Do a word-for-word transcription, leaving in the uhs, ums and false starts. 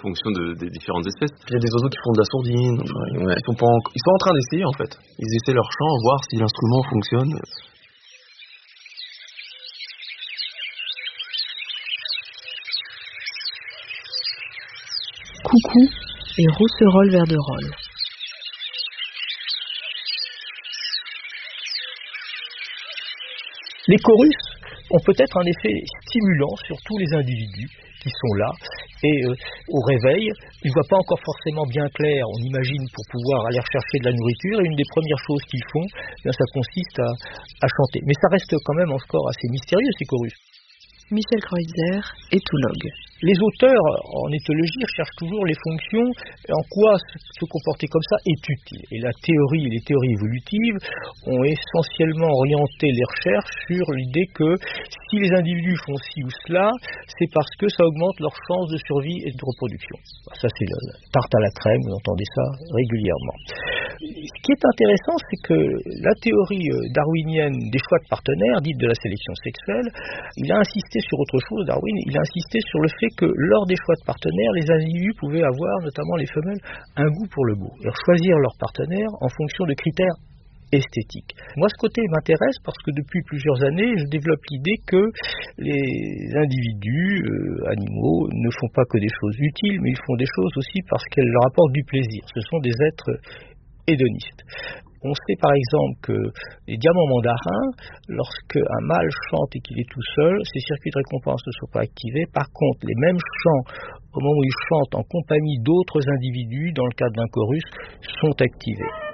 fonction de, des différentes espèces. Il y a des oiseaux qui font de la sourdine. Enfin, ouais. ils, sont pas en, ils sont en train d'essayer, en fait. Ils essaient leur chant, voir si l'instrument fonctionne. Coucou et Rousserolle Verderolle. Les chorus ont peut-être un effet stimulant sur tous les individus qui sont là et euh, au réveil, ils ne voient pas encore forcément bien clair, on imagine, pour pouvoir aller rechercher de la nourriture, et une des premières choses qu'ils font, eh bien, ça consiste à, à chanter. Mais ça reste quand même encore assez mystérieux, ces chorus. Michel Kreutzer, éthologue. Les auteurs en éthologie recherchent toujours les fonctions, en quoi se comporter comme ça est utile. Et la théorie et les théories évolutives ont essentiellement orienté les recherches sur l'idée que si les individus font ci ou cela, c'est parce que ça augmente leurs chances de survie et de reproduction. Ça, c'est la tarte à la crème, vous entendez ça régulièrement. Ce qui est intéressant, c'est que la théorie darwinienne des choix de partenaires, dite de la sélection sexuelle, il a insisté sur autre chose, Darwin, il a insisté sur le fait que lors des choix de partenaires, les individus pouvaient avoir, notamment les femelles, un goût pour le beau, et choisir leur partenaire en fonction de critères esthétiques. Moi, ce côté m'intéresse parce que depuis plusieurs années, je développe l'idée que les individus, euh, animaux, ne font pas que des choses utiles, mais ils font des choses aussi parce qu'elles leur apportent du plaisir. Ce sont des êtres hédonistes. On sait par exemple que les diamants mandarins, lorsque un mâle chante et qu'il est tout seul, ses circuits de récompense ne sont pas activés. Par contre, les mêmes chants, au moment où ils chantent en compagnie d'autres individus, dans le cadre d'un chorus, sont activés.